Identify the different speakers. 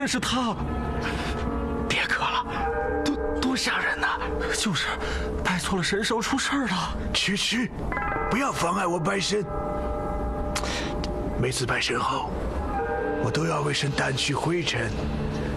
Speaker 1: 是他，别磕了，多吓人呐！就是拜错了神兽出事儿了。
Speaker 2: 去，不要妨碍我拜神。每次拜神后，我都要为神掸去灰尘，